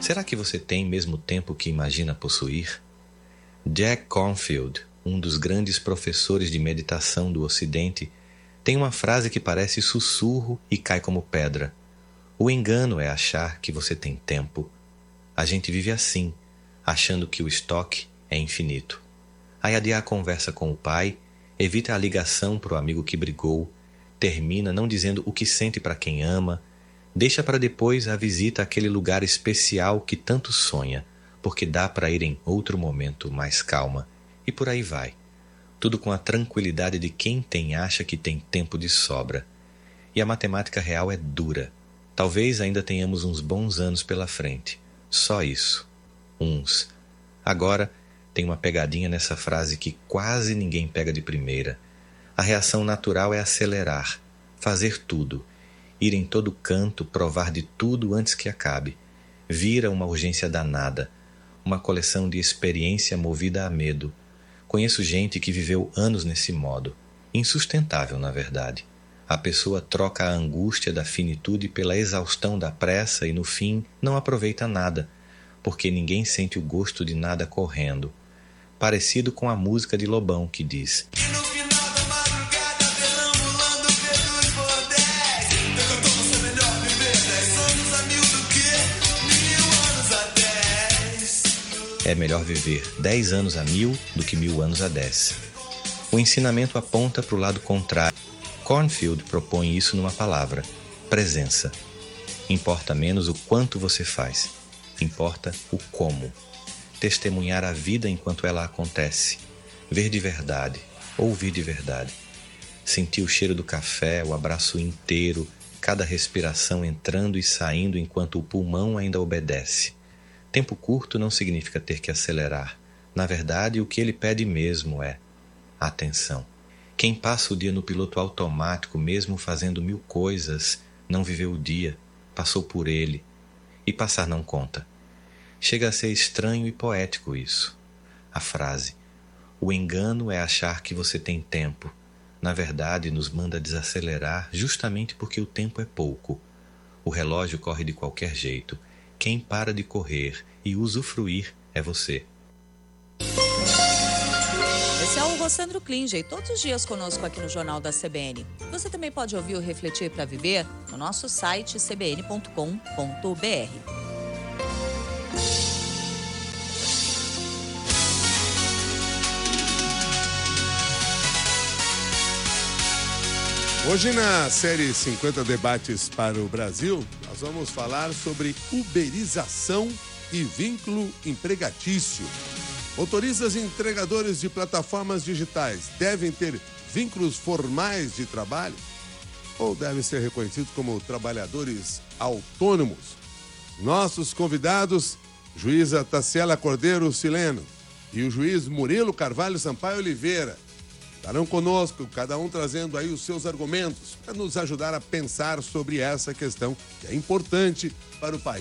Será que você tem mesmo tempo que imagina possuir? Jack Kornfield, um dos grandes professores de meditação do Ocidente, tem uma frase que parece sussurro e cai como pedra. O engano é achar que você tem tempo. A gente vive assim, achando que o estoque é infinito. Aí adia a conversa com o pai, evita a ligação para o amigo que brigou, termina não dizendo o que sente para quem ama, deixa para depois a visita àquele lugar especial que tanto sonha, porque dá para ir em outro momento mais calma, e por aí vai. Tudo com a tranquilidade de quem acha que tem tempo de sobra. E a matemática real é dura. Talvez ainda tenhamos uns bons anos pela frente. Só isso. Uns. Agora, tem uma pegadinha nessa frase que quase ninguém pega de primeira. A reação natural é acelerar, fazer tudo, ir em todo canto, provar de tudo antes que acabe. Vira uma urgência danada, uma coleção de experiência movida a medo. Conheço gente que viveu anos nesse modo. Insustentável, na verdade. A pessoa troca a angústia da finitude pela exaustão da pressa e, no fim, não aproveita nada, porque ninguém sente o gosto de nada correndo. Parecido com a música de Lobão, que diz: é melhor viver 10 anos a 1000 do que 1000 anos a 10. O ensinamento aponta para o lado contrário. Kornfield propõe isso numa palavra: presença. Importa menos o quanto você faz, importa o como. Testemunhar a vida enquanto ela acontece, ver de verdade, ouvir de verdade, sentir o cheiro do café, o abraço inteiro, cada respiração entrando e saindo enquanto o pulmão ainda obedece. Tempo curto não significa ter que acelerar. Na verdade, o que ele pede mesmo é atenção. Quem passa o dia no piloto automático, mesmo fazendo 1000 coisas, não viveu o dia, passou por ele. E passar não conta. Chega a ser estranho e poético isso. A frase: o engano é achar que você tem tempo. Na verdade, nos manda desacelerar justamente porque o tempo é pouco. O relógio corre de qualquer jeito. Quem para de correr e usufruir é você. Esse é o Rossandro Klinger, todos os dias conosco aqui no Jornal da CBN. Você também pode ouvir o Refletir para Viver no nosso site cbn.com.br. Hoje na série 50 Debates para o Brasil, nós vamos falar sobre uberização e vínculo empregatício. Motoristas e entregadores de plataformas digitais devem ter vínculos formais de trabalho ou devem ser reconhecidos como trabalhadores autônomos? Nossos convidados, juíza Taciela Cordeiro Sileno e o juiz Murilo Carvalho Sampaio Oliveira, estarão conosco, cada um trazendo aí os seus argumentos para nos ajudar a pensar sobre essa questão que é importante para o país.